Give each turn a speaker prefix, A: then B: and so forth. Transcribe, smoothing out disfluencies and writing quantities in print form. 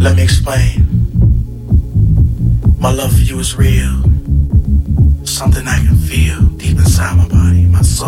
A: Let me explain. My love for you is real. Something I can feel deep inside my body, my soul.